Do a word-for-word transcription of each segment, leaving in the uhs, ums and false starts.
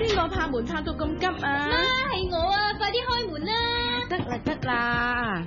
邊個拍門拍到咁急啊？ 媽，係我啊，快啲開門啦！ 得啦得啦，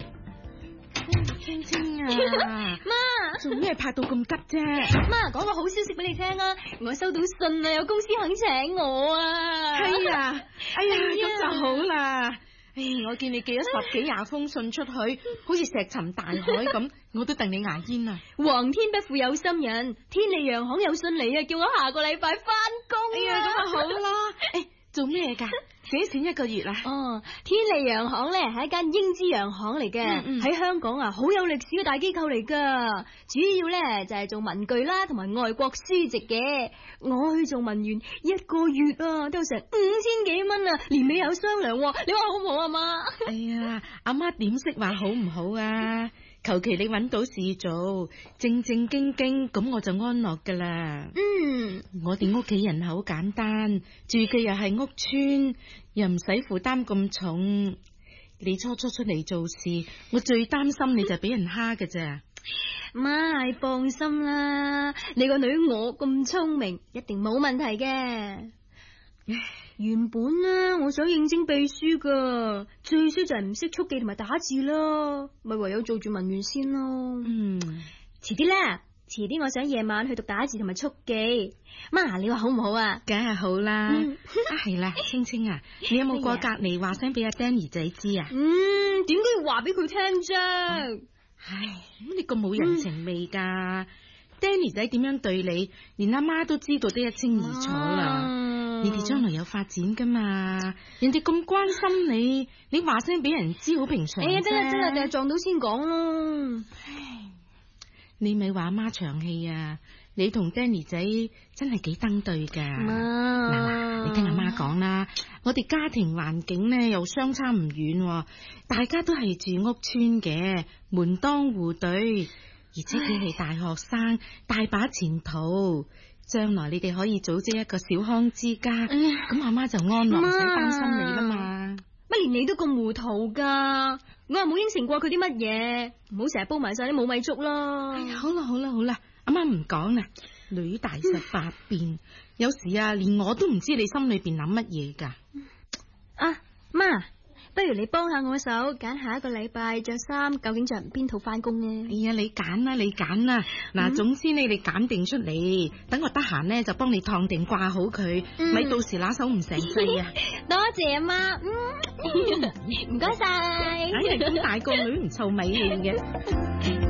青青啊， 媽， 做咩拍到咁急啫？ 媽，講個好消息俾你聽啊！我收到信啊，有公司肯請我啊！ 係啊，哎呀，咁就好啦。唉，我見你寄咗十幾廿封信出去，好似石沉大海咁，我都戥你牙煙啊！ 皇天不負有心人，天利洋行有信嚟啊，叫我下個禮拜翻工。 哎呀，咁啊好啦。誒，做咩噶？幾多錢一個月啊？ 哦，天利洋行咧係一間英資洋行嚟嘅，喺、嗯嗯、香港啊好有歷史嘅大機構嚟噶，主要咧就係、是、做文具啦，同埋外國書籍嘅。我去做文員一個月啊都有成五千幾蚊啊，年尾有商量，你話好唔好啊媽？ 哎呀，阿媽點識話好唔好啊？求其你搵到事做，正正經經咁我就安樂噶啦。 嗯， 我哋屋企人口簡單，住嘅又係屋村，又唔使負擔咁重。你初初出嚟做事，我最擔心你就俾人蝦㗎咋。 媽，你放心啦，你個女我咁聰明，一定冇問題嘅。原本咧，我想應徵秘書噶，最衰就係唔識速記同埋打字啦，咪唯有做住文員先咯。 嗯， 遲啲啦，遲啲我想夜晚去讀打字同埋速記。媽，你話好唔好啊？ 梗係好啦。嗯、啊係啦，青青啊，你有冇過隔籬話聲俾阿 Danny 仔知啊？ 嗯，點解要話俾佢聽啫？ 唉，咁你咁冇人情味噶、嗯、，Danny 仔點樣對你，連阿媽都知道得一清二楚啦。嗯你哋將來有發展噶嘛？人哋咁關心你，你話聲俾人知好平常。哎呀， 得啦得啦，第日撞到先講咯。 唉，你咪話阿媽長氣啊！你同 Danny 仔真係幾登對噶。嗱嗱，你聽阿媽講啦，我哋家庭環境咧又相差唔遠，大家都係住屋村嘅，門當戶對，而且佢係大學生，大把前途。將來你哋可以組織一個小康之家，咁阿媽就安樂，唔使擔心你啦嘛。 乜連你都咁糊塗噶？我又冇應承過佢啲乜嘢，唔好成日煲埋晒啲冇米粥啦。 哎呀，好啦好啦好啦，阿媽唔講啦。女大十八變，嗯、有時啊，連我都唔知你心裏邊諗乜嘢噶。 啊，媽。不如你幫下我手，揀下一個禮拜着衫，究竟着邊套翻工呢？ 哎呀，你揀啦，你揀啦。嗱、嗯，總之你哋揀定出嚟，等我得閒咧就幫你燙定掛好佢，咪、嗯、到時拿手唔成世啊！ 多謝阿媽，唔該晒。 哎呀，咁大個女唔臭米氣嘅。